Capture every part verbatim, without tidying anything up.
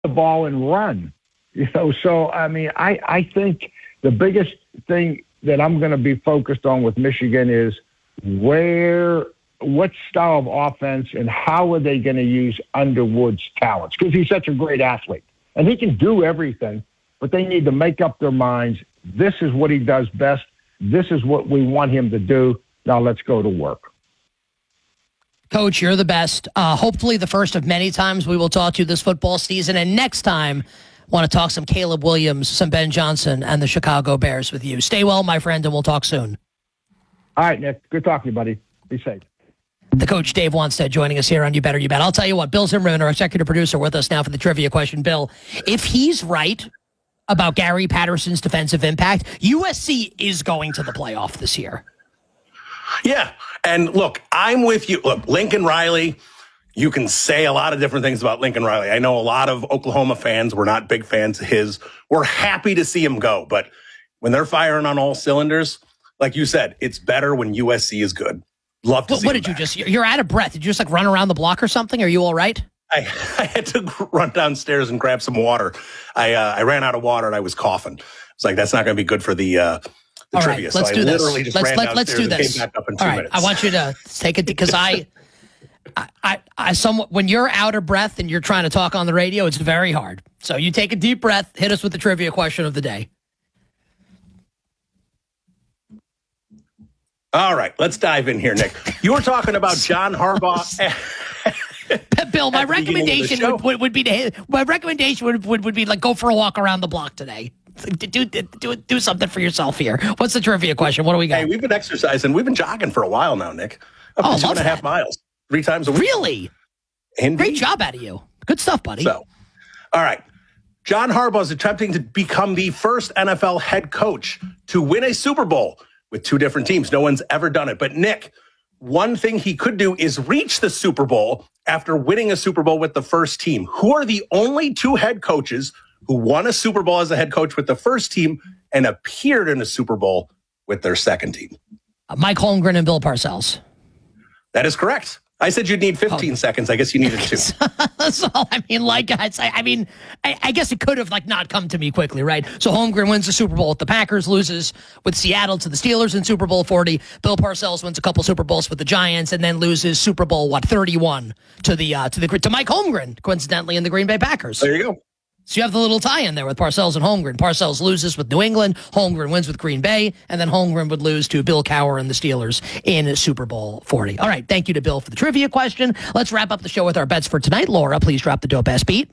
the ball and run. You know, so, I mean, I, I think the biggest thing that I'm going to be focused on with Michigan is where, what style of offense and how are they going to use Underwood's talents? Because he's such a great athlete. And he can do everything, but they need to make up their minds. This is what he does best. This is what we want him to do. Now let's go to work. Coach, you're the best. Uh, hopefully the first of many times we will talk to you this football season. And next time, want to talk some Caleb Williams, some Ben Johnson, and the Chicago Bears with you. Stay well, my friend, and we'll talk soon. All right, Nick. Good talking to you, buddy. Be safe. The coach, Dave Wanstead, joining us here on You Better You Bet. I'll tell you what, Bill Zimmerman, our executive producer, with us now for the trivia question. Bill, if he's right about Gary Patterson's defensive impact, U S C is going to the playoff this year. Yeah, and look, I'm with you. Look, Lincoln Riley, you can say a lot of different things about Lincoln Riley. I know a lot of Oklahoma fans were not big fans of his. We're happy to see him go, but when they're firing on all cylinders, like you said, it's better when U S C is good. Love to what, see What did back. you just, you're out of breath. Did you just like run around the block or something? Are you all right? I, I had to run downstairs and grab some water. I uh, I ran out of water and I was coughing. It's like, that's not going to be good for the, uh, the all trivia. Right, let's so do I this. literally just let's, ran let, let's do downstairs this. and came back up in two all right, minutes. I want you to take it because I, I, I, I somewhat, when you're out of breath and you're trying to talk on the radio, it's very hard. So you take a deep breath, hit us with the trivia question of the day. All right, let's dive in here, Nick. You were talking about John Harbaugh. Bill, my recommendation would, would, would be to, my recommendation would, would, would be like go for a walk around the block today. Do, do, do, do something for yourself here. What's the trivia question? What do we got? Hey, we've been exercising. We've been jogging for a while now, Nick. Up oh, to two and a half that. miles, three times a week. Really? Indeed. Great job out of you. Good stuff, buddy. So, all right. John Harbaugh is attempting to become the first N F L head coach to win a Super Bowl with two different teams. No one's ever done it. But, Nick, one thing he could do is reach the Super Bowl after winning a Super Bowl with the first team. Who are the only two head coaches who won a Super Bowl as a head coach with the first team and appeared in a Super Bowl with their second team? Uh, Mike Holmgren and Bill Parcells. That is correct. I said you'd need fifteen oh. seconds. I guess you needed two. So, I mean, like I say, I mean, I, I guess it could have like not come to me quickly, right? So Holmgren wins the Super Bowl with the Packers, loses with Seattle to the Steelers in Super Bowl forty. Bill Parcells wins a couple Super Bowls with the Giants, and then loses Super Bowl what thirty-one to the uh, to the to Mike Holmgren, coincidentally, in the Green Bay Packers. There you go. So you have the little tie-in there with Parcells and Holmgren. Parcells loses with New England. Holmgren wins with Green Bay. And then Holmgren would lose to Bill Cowher and the Steelers in Super Bowl forty. All right. Thank you to Bill for the trivia question. Let's wrap up the show with our bets for tonight. Laura, please drop the dope ass beat.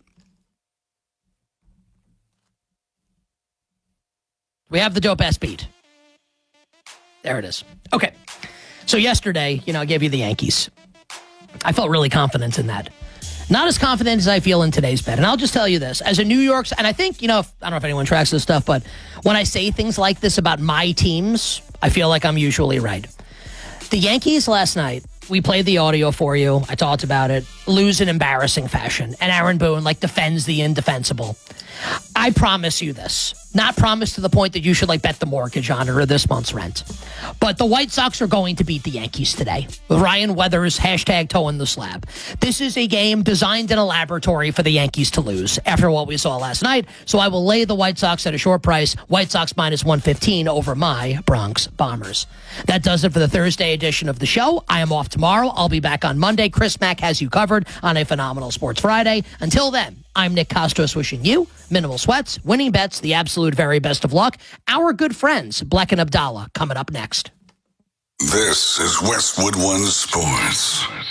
We have the dope ass beat. There it is. Okay. So yesterday, you know, I gave you the Yankees. I felt really confident in that. Not as confident as I feel in today's bet. And I'll just tell you this. As a New York, and I think, you know, I don't know if anyone tracks this stuff, but when I say things like this about my teams, I feel like I'm usually right. The Yankees last night, we played the audio for you. I talked about it. Lose in embarrassing fashion. And Aaron Boone, like, defends the indefensible. I promise you this. Not promise to the point that you should, like, bet the mortgage on it or this month's rent. But the White Sox are going to beat the Yankees today. With Ryan Weathers, hashtag toeing the slab. This is a game designed in a laboratory for the Yankees to lose after what we saw last night. So I will lay the White Sox at a short price. White Sox minus one fifteen over my Bronx Bombers. That does it for the Thursday edition of the show. I am off tomorrow. I'll be back on Monday. Chris Mack has you covered on a phenomenal Sports Friday. Until then, I'm Nick Costos wishing you minimal sweats, winning bets, the absolute very best of luck. Our good friends, Black and Abdallah, coming up next. This is Westwood One Sports.